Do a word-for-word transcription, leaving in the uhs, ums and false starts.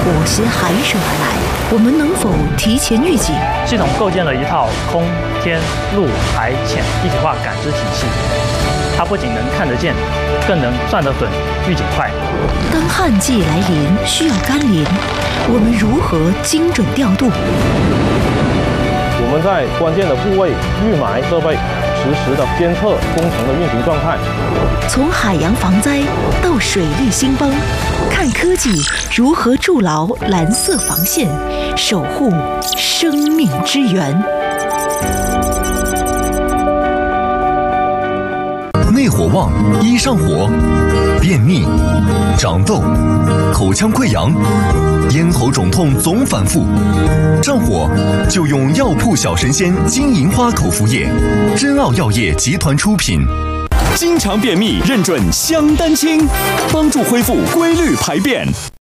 妥协寒舍而来，我们能否提前预警？ 系统构建了一套空天陆海潜一体化感知体系，它不仅能看得见，更能算得准、预警快。 当旱季来临，需要甘霖，我们如何精准调度？ 我们在关键的部位预埋设备，实时的监测工程的运行状态。 从海洋防灾到水利兴邦，看科技如何筑牢蓝色防线，守护生命之源。 内火旺，一上火，便秘、长痘、口腔溃疡、咽喉肿痛总反复，上火就用药铺小神仙金银花口服液，珍奥药业集团出品。 经常便秘，认准香丹清，帮助恢复规律排便。